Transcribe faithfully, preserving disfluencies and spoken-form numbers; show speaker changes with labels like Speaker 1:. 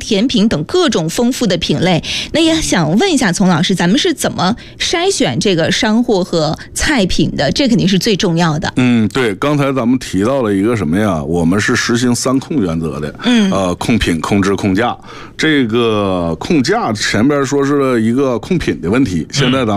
Speaker 1: 甜品等各种丰富的品类。那也想问一下丛老师，咱们是怎么筛选这个商货和菜品的？这肯定是最重要的。
Speaker 2: 嗯，对，刚才咱们提到了一个什么呀？我们是实行三控原则的，嗯，呃，控品、控质、控价。这个控价前边说是一个控品的问题，现在咱们